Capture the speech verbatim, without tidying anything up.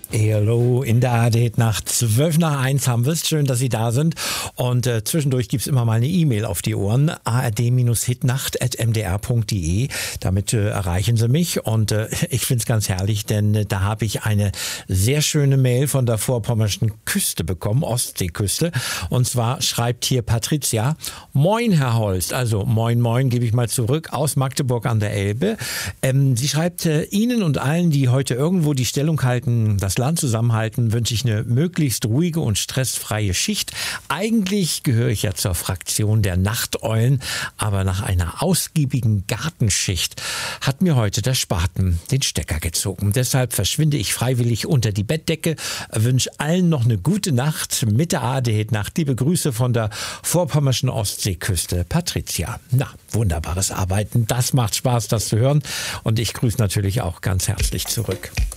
Hallo, in der A R D-Nacht zwölf nach eins haben wir es. Schön, dass Sie da sind. Und äh, zwischendurch gibt es immer mal eine E-Mail auf die Ohren. a r d hitnacht at m d r punkt d e. Damit äh, erreichen Sie mich. Und äh, ich finde es ganz herrlich, denn äh, da habe ich eine sehr schöne Mail von der vorpommerschen Küste bekommen, Ostseeküste. Und zwar schreibt hier Patricia: Moin, Herr Holst. Also moin, moin, gebe ich mal zurück aus Magdeburg an der Elbe. Ähm, sie schreibt, äh, Ihnen und allen, die heute irgendwo die Stellung halten, das Land zusammenhalten, wünsche ich eine möglichst ruhige und stressfreie Schicht. Eigentlich gehöre ich ja zur Fraktion der Nachteulen, aber nach einer ausgiebigen Gartenschicht hat mir heute der Spaten den Stecker gezogen. Deshalb verschwinde ich freiwillig unter die Bettdecke, wünsche allen noch eine gute Nacht mit der A R D-Nacht. Liebe Grüße von der vorpommerschen Ostseeküste, Patricia. Na, wunderbares Arbeiten. Das macht Spaß, das zu hören. Und ich grüße natürlich auch ganz herzlich zurück.